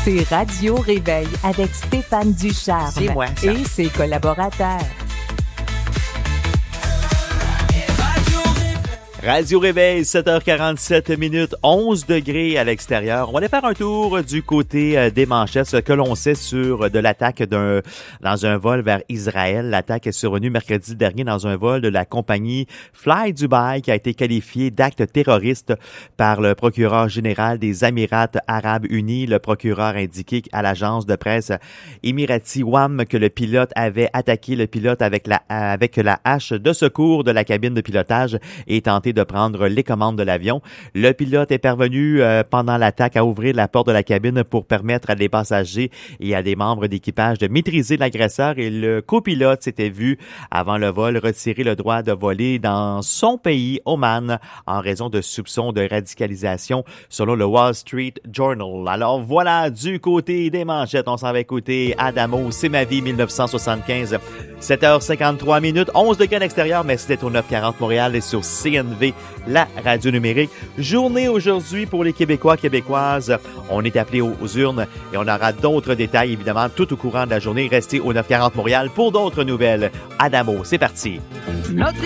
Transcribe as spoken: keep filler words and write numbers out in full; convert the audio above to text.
C'est Radio Réveil avec Stéphane Ducharme C'est moi, ça. et ses collaborateurs. Radio Réveil, sept heures quarante-sept minutes, onze degrés à l'extérieur. On va aller faire un tour du côté euh, des manchettes, ce que l'on sait sur de l'attaque d'un dans un vol vers Israël. L'attaque est survenue mercredi dernier dans un vol de la compagnie Fly Dubai qui a été qualifié d'acte terroriste par le procureur général des Émirats arabes unis. Le procureur a indiqué à l'agence de presse Emirati Wam que le pilote avait attaqué le pilote avec la avec la hache de secours de la cabine de pilotage et tenté de prendre les commandes de l'avion. Le pilote est parvenu euh, pendant l'attaque à ouvrir la porte de la cabine pour permettre à des passagers et à des membres d'équipage de maîtriser l'agresseur et le copilote s'était vu avant le vol retirer le droit de voler dans son pays, Oman, en raison de soupçons de radicalisation selon le Wall Street Journal. Alors voilà, du côté des manchettes, on s'en va écouter Adamo, C'est ma vie, dix-neuf cent soixante-quinze, sept heures cinquante-trois minutes, onze degrés à l'extérieur, mais c'était au neuf quarante Montréal et sur C N V, la radio numérique. Journée aujourd'hui pour les Québécois, Québécoises. On est appelé aux, aux urnes et on aura d'autres détails, évidemment, tout au courant de la journée. Restez au neuf quarante Montréal pour d'autres nouvelles. Adamo, c'est parti. Notre